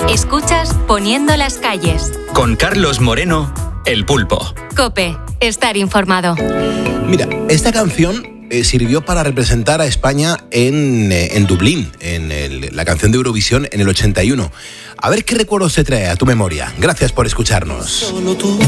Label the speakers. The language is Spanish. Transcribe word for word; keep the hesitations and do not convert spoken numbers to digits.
Speaker 1: Escuchas Poniendo las calles.
Speaker 2: Con Carlos Moreno, El Pulpo.
Speaker 1: COPE. Estar informado.
Speaker 3: Mira, esta canción eh, sirvió para representar a España en, eh, en Dublín, en el, la canción de Eurovisión en el ochenta y uno. A ver qué recuerdos te trae a tu memoria. Gracias por escucharnos.